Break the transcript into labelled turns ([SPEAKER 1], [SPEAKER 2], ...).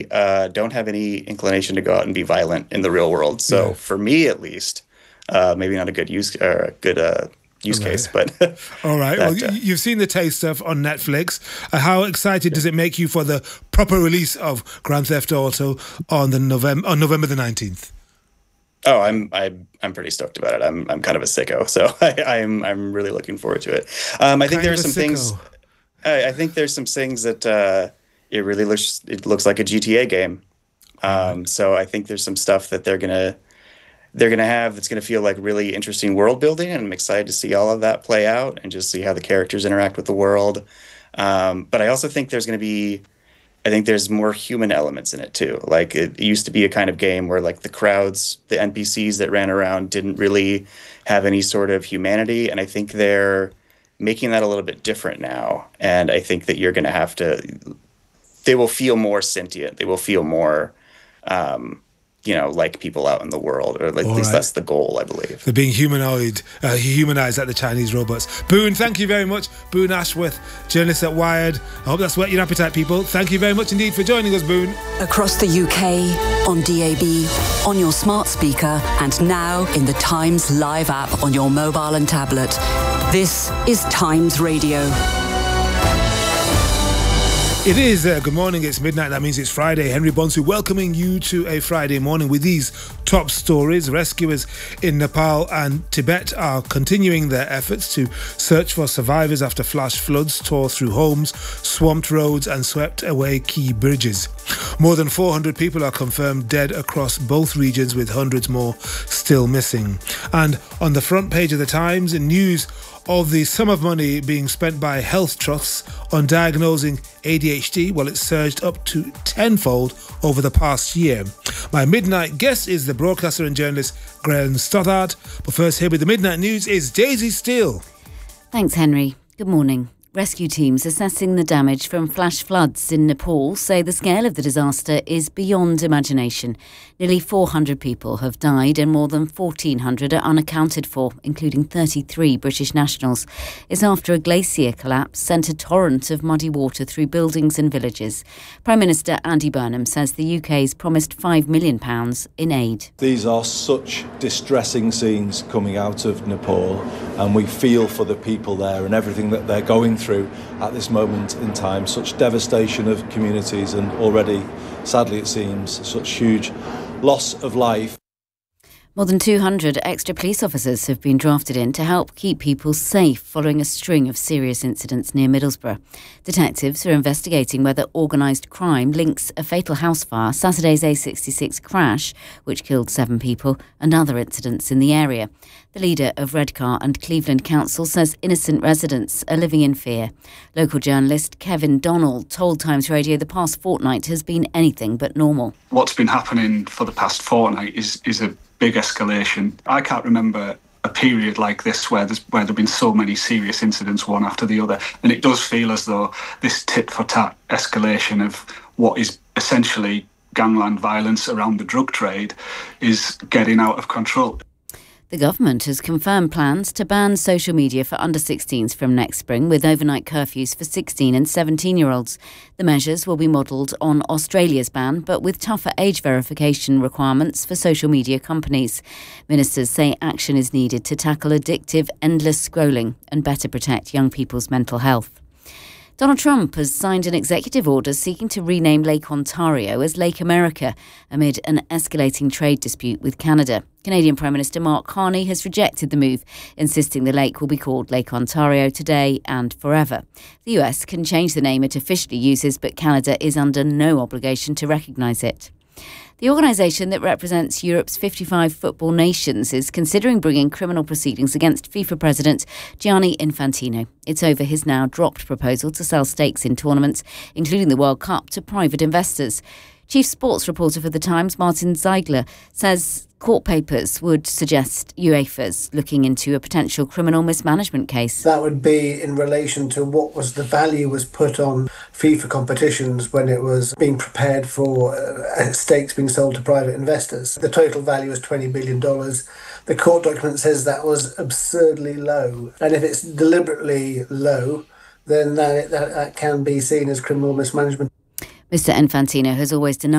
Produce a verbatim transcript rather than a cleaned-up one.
[SPEAKER 1] uh, don't have any inclination to go out and be violent in the real world. So yeah. for me, at least, uh, maybe not a good use or a good uh, use right. case, but
[SPEAKER 2] all right. That, well, uh, you've seen the taste stuff on Netflix. Uh, how excited yeah. does it make you for the proper release of Grand Theft Auto on the November on November the nineteenth?
[SPEAKER 1] Oh, I'm I'm I'm pretty stoked about it. I'm I'm kind of a sicko, so I, I'm I'm really looking forward to it. Um, I think there are some things. I, I think there's some things that uh, it really looks it looks like a G T A game. Um, so I think there's some stuff that they're gonna they're gonna have that's gonna feel like really interesting world building, and I'm excited to see all of that play out and just see how the characters interact with the world. Um, but I also think there's gonna be. I think there's more human elements in it too. Like it used to be a kind of game where like the crowds, the N P Cs that ran around didn't really have any sort of humanity. And I think they're making that a little bit different now. And I think that you're going to have to, they will feel more sentient. They will feel more, um, you know, like people out in the world, or at least right. that's the goal, I believe.
[SPEAKER 2] They're being humanoid, uh, humanized like the Chinese robots. Boone, thank you very much. Boone Ashworth, journalist at Wired. I hope that's whet your appetite, people. Thank you very much indeed for joining us, Boone.
[SPEAKER 3] Across the U K, on D A B, on your smart speaker, and now in the Times Live app on your mobile and tablet. This is Times Radio.
[SPEAKER 2] It is. Uh, good morning. It's midnight. That means it's Friday. Henry Bonsu welcoming you to a Friday morning with these top stories. Rescuers in Nepal and Tibet are continuing their efforts to search for survivors after flash floods tore through homes, swamped roads and swept away key bridges. More than four hundred people are confirmed dead across both regions, with hundreds more still missing. And on the front page of the Times, news of the sum of money being spent by health trusts on diagnosing A D H D, well, it's surged up to tenfold over the past year. My midnight guest is the broadcaster and journalist Graham Stothard. But first, here with the midnight news is Daisy Steele.
[SPEAKER 4] Thanks, Henry. Good morning. Rescue teams assessing the damage from flash floods in Nepal say the scale of the disaster is beyond imagination. Nearly four hundred people have died and more than fourteen hundred are unaccounted for, including thirty-three British nationals. It's after a glacier collapse sent a torrent of muddy water through buildings and villages. Prime Minister Andy Burnham says the U K's promised five million pounds in aid.
[SPEAKER 5] These are such distressing scenes coming out of Nepal, and we feel for the people there and everything that they're going through at this moment in time. Such devastation of communities, and already, sadly it seems, such huge loss of life.
[SPEAKER 4] More than two hundred extra police officers have been drafted in to help keep people safe following a string of serious incidents near Middlesbrough. Detectives are investigating whether organised crime links a fatal house fire, Saturday's A sixty-six crash, which killed seven people, and other incidents in the area. The leader of Redcar and Cleveland Council says innocent residents are living in fear. Local journalist Kevin Donnell told Times Radio the past fortnight has been anything but normal.
[SPEAKER 6] What's been happening for the past fortnight is, is a big escalation. I can't remember a period like this where there's where there've been so many serious incidents one after the other, and it does feel as though this tit-for-tat escalation of what is essentially gangland violence around the drug trade is getting out of control.
[SPEAKER 4] The government has confirmed plans to ban social media for under sixteens from next spring, with overnight curfews for sixteen and seventeen-year-olds. The measures will be modelled on Australia's ban, but with tougher age verification requirements for social media companies. Ministers say action is needed to tackle addictive, endless scrolling and better protect young people's mental health. Donald Trump has signed an executive order seeking to rename Lake Ontario as Lake America amid an escalating trade dispute with Canada. Canadian Prime Minister Mark Carney has rejected the move, insisting the lake will be called Lake Ontario today and forever. The U S can change the name it officially uses, but Canada is under no obligation to recognise it. The organisation that represents Europe's fifty-five football nations is considering bringing criminal proceedings against FIFA President Gianni Infantino. It's over his now dropped proposal to sell stakes in tournaments, including the World Cup, to private investors. Chief sports reporter for The Times, Martin Ziegler, says court papers would suggest UEFA's looking into a potential criminal mismanagement case.
[SPEAKER 7] That would be in relation to what was the value was put on FIFA competitions when it was being prepared for uh, stakes being sold to private investors. The total value was twenty billion dollars. The court document says that was absurdly low. And if it's deliberately low, then that, that, that can be seen as criminal mismanagement.
[SPEAKER 4] Mister Infantino has always denied